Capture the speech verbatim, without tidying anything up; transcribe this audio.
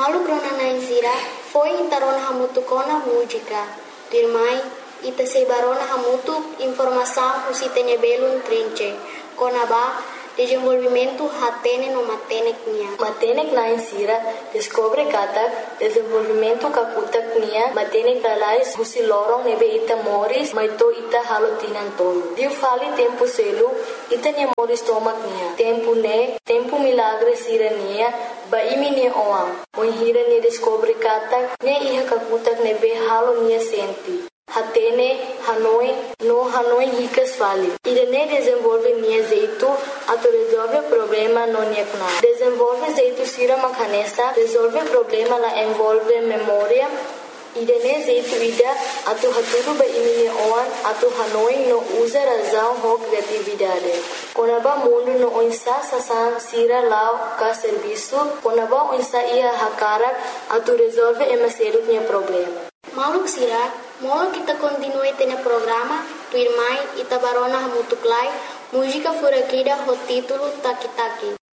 Malu grona na insira foi intarona hamutu kona música. Dirmai ita sebarona hamutu informação usitene belo trinche. Kona ba desenvolvimento hatene no matenek nia. Matenek na insira descobre katak desenvolvimento kakutak nia matenek lalais husi lorong nebe ita moris maito ita halotinan tolo. Diu fali tempo selu ita nia moris tomak nia. Tempo ne tempo milagre sira nia ba imi nia oam. Moi hira nia descobre katak ne iha kakutak nebe halo nia senti. Hatene, Hanoi, no Hanoi ricas fali. Irene desenvolve nia jeito, ato resolve problema no nia kuna. Desenvolve jeito sira makanesa, resolve problema la envolve memória. Irene jeito ida, ato haturu ba imine oan, ato Hanoi no usa razão ho criatividade. Konaba mundo no onsa sasan sira lao ka serviço, konaba onsa ia hakarak, ato resolve emaselu nia problema. Maluk sira, molo kita continue tenya programa, tu irmai ita barona hamutuklai, música furakida ho título Taki Taki.